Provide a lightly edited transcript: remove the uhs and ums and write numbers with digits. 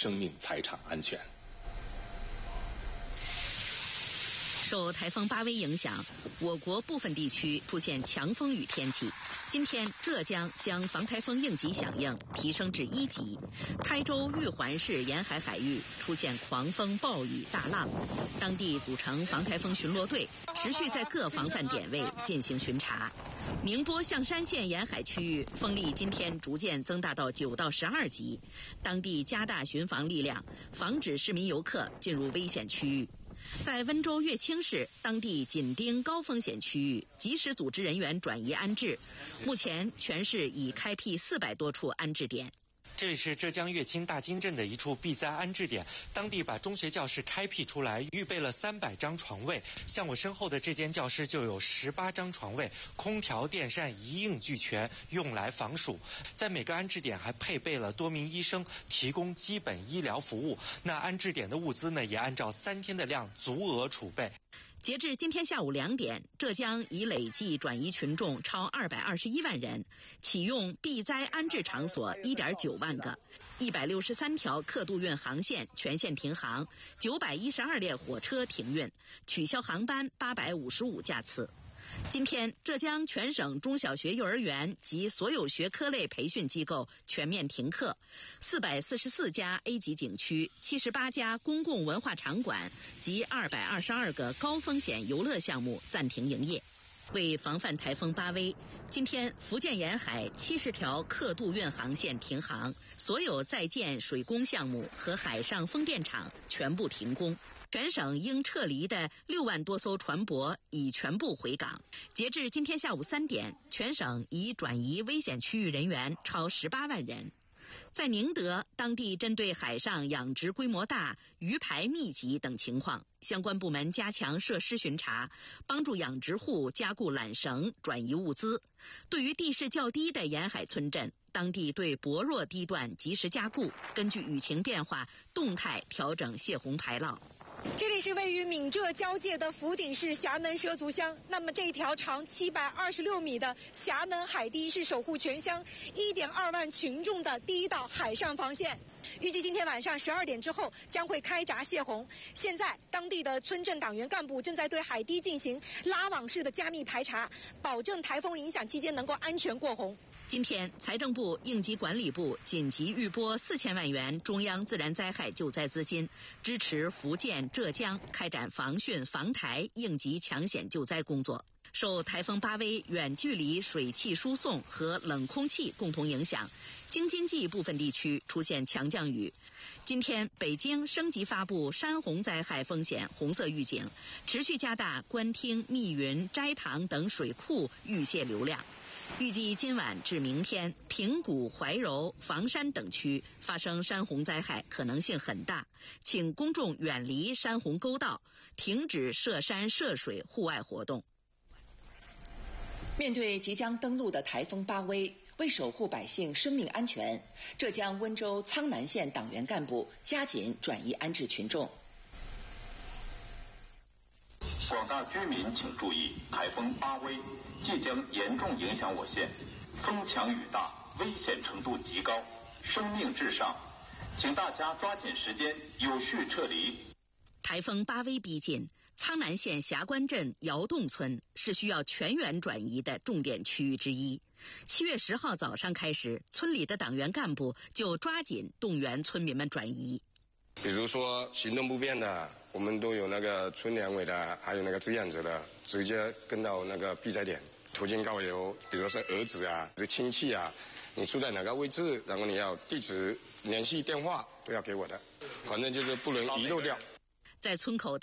生命财产安全。 受台风巴威影响，我国部分地区出现强风雨天气。今天，浙江将防台风应急响应提升至1级，台州玉环市沿海海域出现狂风暴雨大浪，当地组成防台风巡逻队，持续在各防范点位进行巡查。宁波象山县沿海区域风力今天逐渐增大到9到12级，当地加大巡防力量，防止市民游客进入危险区域。在温州乐清市，当地紧盯高风险区域，及时组织人员转移安置。目前，全市已开辟400多处安置点。 这里是浙江乐清大金镇的一处避灾安置点，当地把中学教室开辟出来，预备了300张床位。像我身后的这间教室就有18张床位，空调、电扇一应俱全，用来防暑。在每个安置点还配备了多名医生，提供基本医疗服务。那安置点的物资呢，也按照3天的量足额储备。 截至今天下午2点，浙江已累计转移群众超221万人，启用避灾安置场所1.9万个，163条客渡运航线全线停航，912列火车停运，取消航班855架次。今天，浙江全省中小学幼儿园及所有学科类培训机构全面停课，444家 A 级景区、78家公共文化场馆及222个高风险游乐项目暂停营业。为防范台风巴威，今天福建沿海70条客渡运航线停航，所有在建水工项目和海上风电场全部停工。全省应撤离的6万多艘船舶已全部回港。截至今天下午3点，全省已转移危险区域人员超18万人。在宁德，当地针对海上养殖规模大、鱼排密集等情况，相关部门加强设施巡查，帮助养殖户加固缆绳、转移物资。对于地势较低的沿海村镇，当地对薄弱地段及时加固，根据雨情变化动态调整泄洪排涝。 这里是位于闽浙交界的福鼎市峡门畲族乡。那么这条长726米的峡门海堤是守护全乡1.2万群众的第一道海上防线。预计今天晚上12点之后将会开闸泄洪。现在当地的村镇党员干部正在对海堤进行拉网式的加密排查，保证台风影响期间能够安全过洪。 今天，财政部、应急管理部紧急预拨4000万元中央自然灾害救灾资金，支持福建、浙江开展防汛、防台、应急抢险救灾工作。受台风巴威远距离水汽输送和冷空气共同影响，京津冀部分地区出现强降雨。今天，北京升级发布山洪灾害风险红色预警，持续加大官厅、密云、斋堂等水库预泄流量。预计今晚至明天，平谷、怀柔、房山等区发生山洪灾害可能性很大，请公众远离山洪沟道，停止涉山涉水户外活动。 面对即将登陆的台风巴威，为守护百姓生命安全，浙江温州苍南县党员干部加紧转移安置群众。 广大居民请注意，台风巴威即将严重影响我县，风强雨大，危险程度极高，生命至上，请大家抓紧时间有序撤离。 台风巴威逼近，苍南县霞关镇窑洞村是需要全员转移的重点区域之一。7月10号早上开始，村里的党员干部就抓紧动员村民们转移。 比如说行动不便的，我们都有那个村联委的，还有那个志愿者的，直接跟到那个避灾点，途径告邮，比如说儿子啊、是亲戚啊，你住在哪个位置，然后你要地址、联系电话都要给我的，反正就是不能遗漏掉。 在村口的